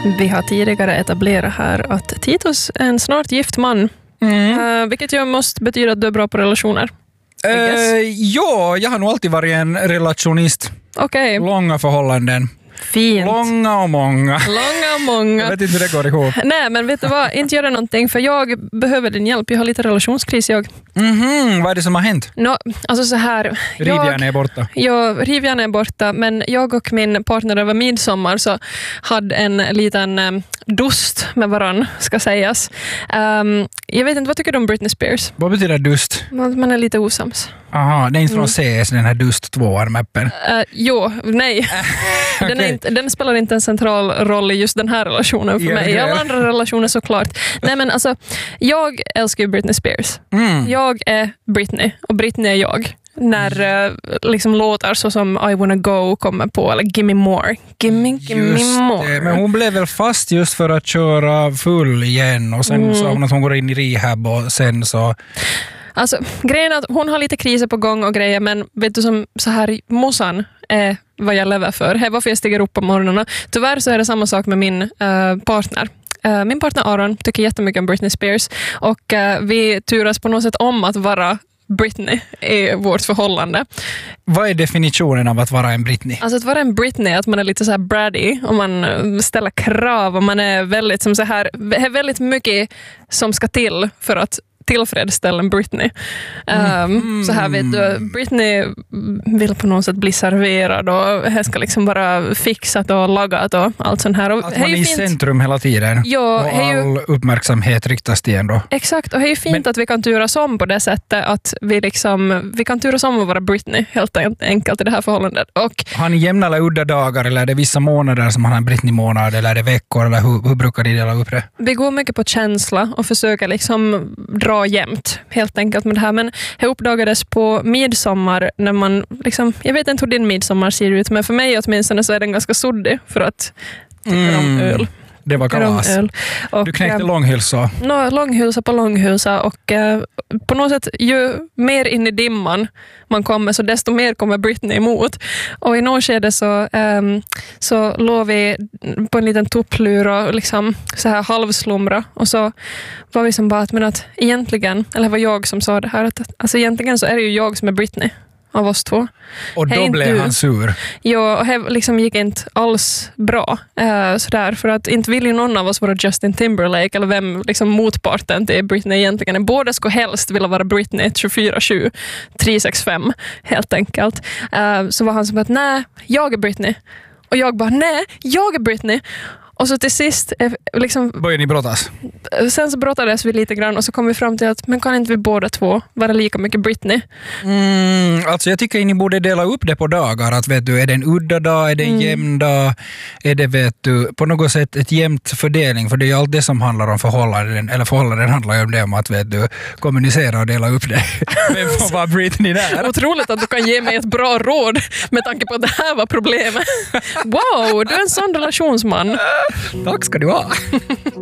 Vi har tidigare etablerat här att Titus är en snart gift man. Vilket ju måste betyda att du är bra på relationer. Ja, jag har nog alltid varit en relationist. Okej. Långa förhållanden. Fint. Långa och många. Långa och många. Jag vet inte hur det går ihop. Nej, men vet du vad? Inte göra någonting, för jag behöver din hjälp. Jag har lite relationskris, jag. Vad är det som har hänt? Alltså så här. Rivjärn är borta. Ja, Rivjärn är borta, men jag och min partner över midsommar så hade en liten dust med varann, ska sägas. Jag vet inte, vad tycker du om Britney Spears? Vad betyder dust? Man är lite osams. Aha, det är inte från CS, den här Dust 2-mappen. Nej. Den spelar inte en central roll i just den här relationen för mig. I alla andra relationer såklart. Nej, men alltså, jag älskar ju Britney Spears. Jag är Britney och Britney är jag. När liksom låtar så som I Wanna Go kommer på, eller Gimme More. Gimme More. Men hon blev väl fast just för att köra full igen och sen sa hon att hon går in i rehab och sen så... Alltså, grejen är att hon har lite kriser på gång och grejer, men vet du, som så här, mossan är vad jag lever för. Det är varför jag stiger upp på morgonen. Tyvärr så är det samma sak med min partner. Min partner Aron tycker jättemycket om Britney Spears och vi turas på något sätt om att vara Britney i vårt förhållande. Vad är definitionen av att vara en Britney? Alltså att vara en Britney är att man är lite så här bratty och man ställer krav och man är väldigt som så här, är väldigt mycket som ska till för att tillfredsställa en Britney. Så här vet du, Britney vill på något sätt bli serverad och det ska liksom vara fixat och lagat och allt sånt här. Och att man är i centrum hela tiden. Ja, och all uppmärksamhet riktas till en då. Exakt, och det är ju fint att vi kan turas om på det sättet att vi kan turas om att vara Britney helt enkelt i det här förhållandet. Och har ni jämna eller udda dagar eller är det vissa månader som har en Britney-månad eller är det veckor eller hur brukar ni dela upp det? Vi går mycket på känsla och försöker liksom dra jämnt helt enkelt med det här, men det uppdagades på midsommar när man liksom, jag vet inte hur din midsommar ser ut, men för mig åtminstone så är den ganska suddig för att tycka om öl. Det var kalas. Och, du knäckte långhylsa. Långhylsa på långhylsa och på något sätt ju mer in i dimman man kommer så desto mer kommer Britney emot. Och i någon skede så låg vi på en liten topplur och liksom så här halvslumra och så var vi som bara att egentligen, eller var jag som sa det här, att alltså egentligen så är det ju jag som är Britney av oss två. Och då blev han sur. Ja, och det liksom gick inte alls bra. Sådär, för att inte vill ju någon av oss vara Justin Timberlake eller vem liksom motparten till Britney egentligen. Båda skulle helst vilja vara Britney 24/7, 365 helt enkelt. Så var han som att nej, jag är Britney. Och jag bara nej, jag är Britney. Och så till sist liksom, började ni brottas? Sen så brottades vi lite grann och så kom vi fram till att men kan inte vi båda två vara lika mycket Britney? Alltså jag tycker att ni borde dela upp det på dagar. Att vet du, är det en udda dag, är det en jämn dag? Är det vet du, på något sätt ett jämnt fördelning? För det är ju allt det som handlar om förhållanden. Eller förhållanden handlar ju om det om att vet du, kommunicera och dela upp det. Vem får vara Britney där? Otroligt att du kan ge mig ett bra råd med tanke på att det här var problemet. Wow, du är en sån relationsman. Tack ska du ha.